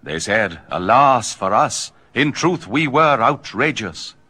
They said, "Alas for us! In truth we were outrageous."